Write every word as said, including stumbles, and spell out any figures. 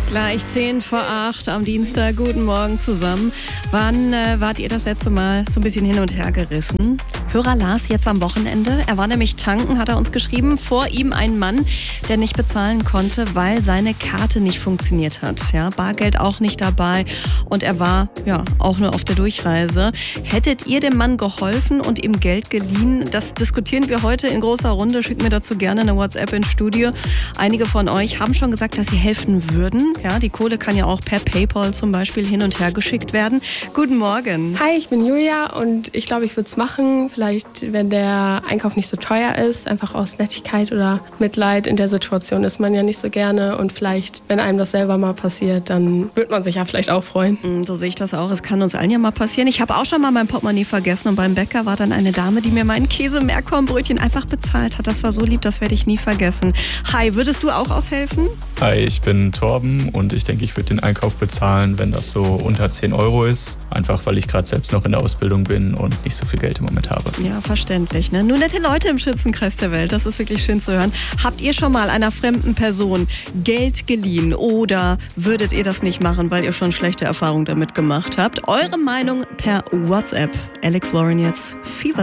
Gleich zehn vor acht am Dienstag. Guten Morgen zusammen. Wann äh, wart ihr das letzte Mal so ein bisschen hin und her gerissen? Hörer Lars jetzt am Wochenende. Er war nämlich tanken, hat er uns geschrieben. Vor ihm ein Mann, der nicht bezahlen konnte, weil seine Karte nicht funktioniert hat. Ja, Bargeld auch nicht dabei. Und er war ja auch nur auf der Durchreise. Hättet ihr dem Mann geholfen und ihm Geld geliehen? Das diskutieren wir heute in großer Runde. Schickt mir dazu gerne eine WhatsApp ins Studio. Einige von euch haben schon gesagt, dass sie helfen würden. Ja, die Kohle kann ja auch per PayPal zum Beispiel hin und her geschickt werden. Guten Morgen. Hi, ich bin Julia und ich glaube, ich würde es machen. Vielleicht, wenn der Einkauf nicht so teuer ist, einfach aus Nettigkeit oder Mitleid. In der Situation ist man ja nicht so gerne und vielleicht, wenn einem das selber mal passiert, dann wird man sich ja vielleicht auch freuen. So sehe ich das auch. Es kann uns allen ja mal passieren. Ich habe auch schon mal mein Portemonnaie vergessen und beim Bäcker war dann eine Dame, die mir mein Käse-Meerkornbrötchen einfach bezahlt hat. Das war so lieb, das werde ich nie vergessen. Hi, würdest du auch aushelfen? Hi, ich bin Torben und ich denke, ich würde den Einkauf bezahlen, wenn das so unter zehn Euro ist. Einfach, weil ich gerade selbst noch in der Ausbildung bin und nicht so viel Geld im Moment habe. Ja, verständlich. Ne? Nur nette Leute im Schützenkreis der Welt. Das ist wirklich schön zu hören. Habt ihr schon mal einer fremden Person Geld geliehen oder würdet ihr das nicht machen, weil ihr schon schlechte Erfahrungen damit gemacht habt? Eure Meinung per WhatsApp. Alex Warren jetzt. Fever.